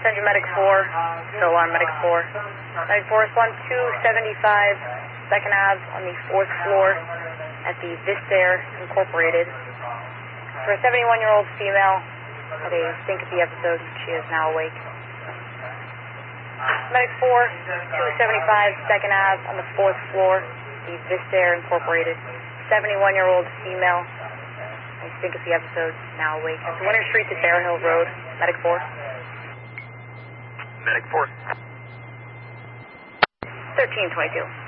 Send you Medic 4, still alarm Medic 4. Medic 4, respond 275 2nd Ave on the 4th floor at the Vistair Incorporated. For a 71-year-old female at a syncope episode, she is now awake. Medic 4, 275 2nd Ave on the 4th floor, the Vistair Incorporated. 71-year-old female, a syncope episode, now awake. It's Winter Street to Bear Hill Road. Medic 4. Medic 4. 1322.